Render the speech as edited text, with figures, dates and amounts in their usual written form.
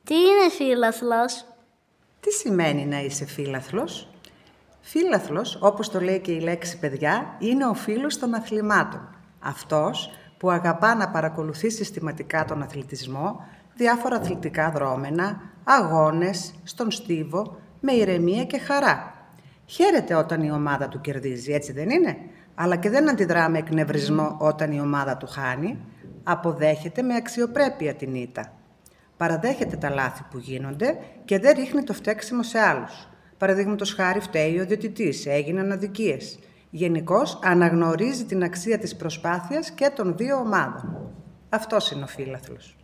Τι είναι φίλαθλος? Τι σημαίνει να είσαι φίλαθλος? Φίλαθλος, όπως το λέει και η λέξη παιδιά, είναι ο φίλος των αθλημάτων. Αυτός που αγαπά να παρακολουθεί συστηματικά τον αθλητισμό, διάφορα αθλητικά δρόμενα, αγώνες, στον στίβο, με ηρεμία και χαρά. Χαίρεται όταν η ομάδα του κερδίζει, έτσι δεν είναι? Αλλά και δεν αντιδρά με εκνευρισμό όταν η ομάδα του χάνει. Αποδέχεται με αξιοπρέπεια την ήττα. Παραδέχεται τα λάθη που γίνονται και δεν ρίχνει το φταίξιμο σε άλλους. Παραδείγματος χάρη, φταίει ο διαιτητής, έγιναν αδικίες. Γενικώς αναγνωρίζει την αξία της προσπάθειας και των δύο ομάδων. Αυτός είναι ο φίλαθλος.